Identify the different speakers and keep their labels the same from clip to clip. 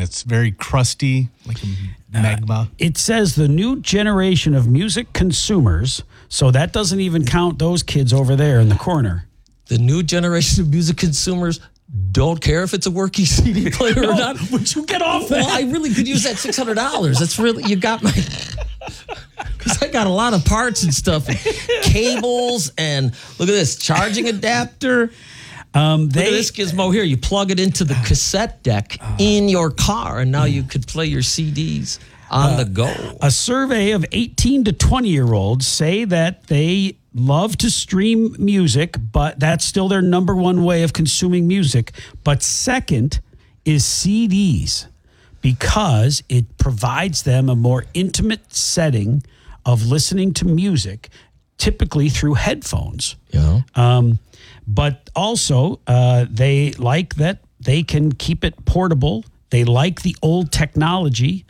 Speaker 1: it's very crusty, like magma.
Speaker 2: It says the new generation of music consumers, so that doesn't even count those kids over there in the corner.
Speaker 3: The new generation of music consumers don't care if it's a working CD player or not.
Speaker 2: Would you get off that?
Speaker 3: Well, I really could use that $600. That's really, you got my, because I got a lot of parts and stuff, and cables, and look at this, charging adapter. Look at this gizmo here. You plug it into the cassette deck in your car, and now you could play your CDs on the go.
Speaker 2: A survey of 18 to 20-year-olds say that they love to stream music, but that's still their number one way of consuming music. But second is CDs, because it provides them a more intimate setting of listening to music, typically through headphones.
Speaker 3: Yeah.
Speaker 2: But also, they like that they can keep it portable. They like the old technology.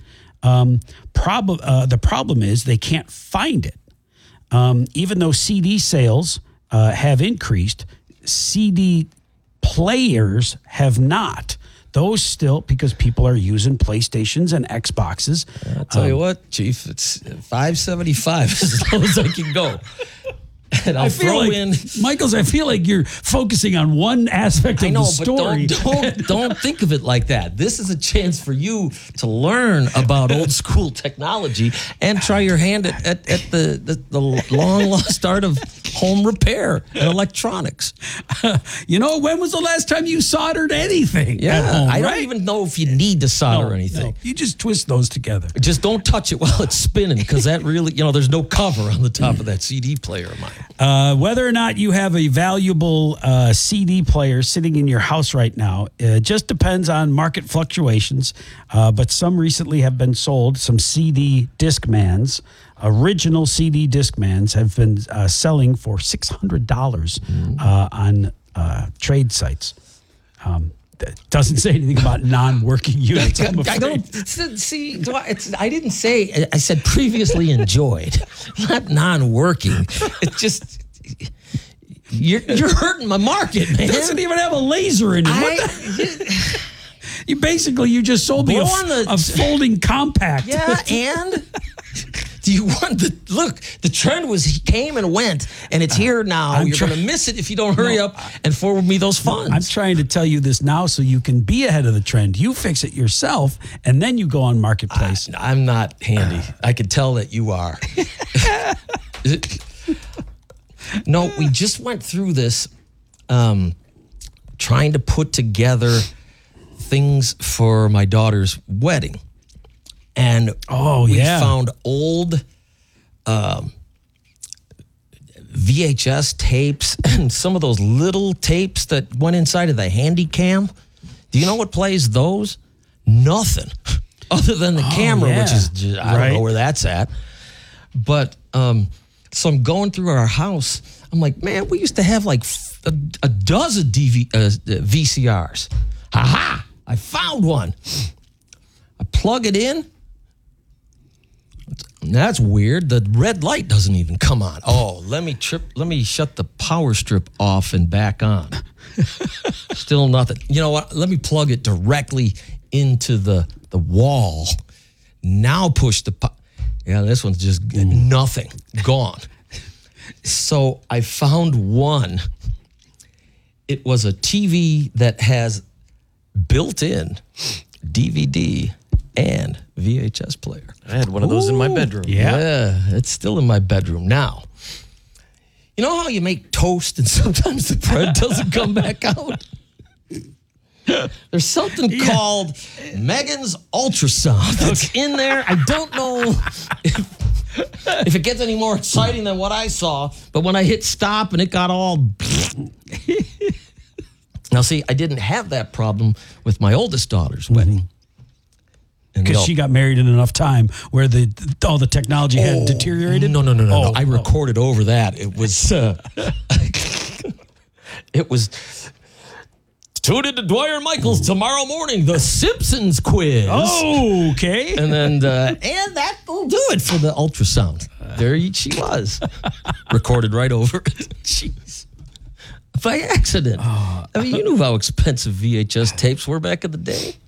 Speaker 2: The problem is they can't find it. Even though CD sales have increased, CD players have not. Those still, because people are using PlayStations and Xboxes.
Speaker 3: I'll tell you what, Chief, it's $575 as low as I can go. And I'll throw in
Speaker 2: Michaels. I feel like you're focusing on one aspect of the story.
Speaker 3: But don't think of it like that. This is a chance for you to learn about old school technology and try your hand at the long lost art of home repair and electronics.
Speaker 2: When was the last time you soldered anything?
Speaker 3: Yeah,
Speaker 2: at home,
Speaker 3: I
Speaker 2: right?
Speaker 3: don't even know if you need to solder anything.
Speaker 2: No. You just twist those together.
Speaker 3: Just don't touch it while it's spinning, because that really, there's no cover on the top of that CD player of mine.
Speaker 2: Whether or not you have a valuable CD player sitting in your house right now, just depends on market fluctuations. But some recently have been sold. Some CD Discmans, original CD Discmans, have been selling for $600 on trade sites. Doesn't say anything about non-working units.
Speaker 3: I don't see. I didn't say. I said previously enjoyed, not non-working. It's just you're hurting my market, man.
Speaker 2: It doesn't even have a laser in it. You just sold me a folding compact.
Speaker 3: Yeah, and do you want the trend he came and went, and it's here now. You're going to miss it if you don't hurry up and forward me those funds.
Speaker 2: I'm trying to tell you this now so you can be ahead of the trend. You fix it yourself, and then you go on Marketplace.
Speaker 3: I'm not handy. I can tell that you are. No, we just went through this trying to put together things for my daughter's wedding. And we found old VHS tapes and some of those little tapes that went inside of the handy cam. Do you know what plays those? Nothing other than the camera, which is just, I don't know where that's at. But so I'm going through our house. I'm like, man, we used to have like a dozen VCRs. Ha-ha! I found one. I plug it in. That's weird. The red light doesn't even come on. Oh, let me shut the power strip off and back on. Still nothing. You know what? Let me plug it directly into the wall. Now push the this one's just nothing. Gone. So I found one. It was a TV that has built-in DVD and VHS player.
Speaker 4: I had one of those in my bedroom.
Speaker 3: Yeah, it's still in my bedroom now. You know how you make toast and sometimes the bread doesn't come back out? There's something called Megan's ultrasound that's in there. I don't know if it gets any more exciting than what I saw, but when I hit stop and it got all... Now, see, I didn't have that problem with my oldest daughter's wedding.
Speaker 2: Because she got married in enough time where all the technology had deteriorated?
Speaker 3: No. I recorded over that. It was... it was... Tune in to Dwyer Michaels tomorrow morning, the Simpsons quiz.
Speaker 2: Oh, okay.
Speaker 3: And then, and that will do it for the ultrasound. There she was. Recorded right over it. Jeez. By accident. I mean, you knew how expensive VHS tapes were back in the day.